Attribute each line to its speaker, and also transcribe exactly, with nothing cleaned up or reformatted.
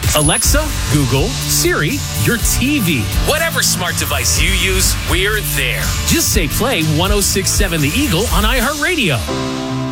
Speaker 1: Alexa, Google, Siri, your T V. Whatever smart device you use, we're there. Just say play one oh six point seven The Eagle on iHeartRadio.